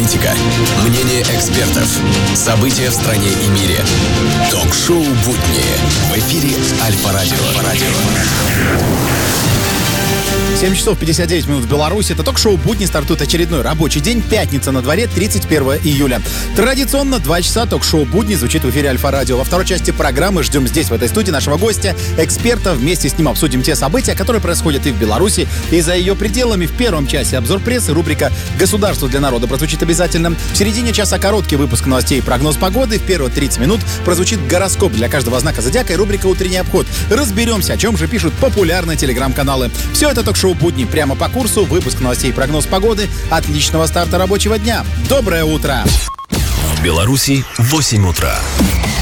аналитика, мнение экспертов, события в стране и мире. Ток-шоу «Будни» в эфире Альфа-Радио. 7 часов 59 минут в Беларуси. Это ток-шоу «Будни». Стартует очередной рабочий день. Пятница на дворе, 31 июля. Традиционно 2 часа ток-шоу «Будни» звучит в эфире Альфа-Радио. Во второй части программы ждем здесь, в этой студии, нашего гостя, эксперта. Вместе с ним обсудим те события, которые происходят и в Беларуси, и за ее пределами. В первом часе обзор прессы, рубрика «Государство для народа» прозвучит обязательно. В середине часа короткий выпуск новостей и прогноз погоды. В первые 30 минут прозвучит гороскоп для каждого знака зодиака и рубрика «Утренний обход». Разберемся, о чем же пишут популярные телеграм-каналы. Все это ток-шоу «Будни» прямо по курсу. Выпуск новостей и прогноз погоды. Отличного старта рабочего дня. Доброе утро! В Беларуси 8 утра.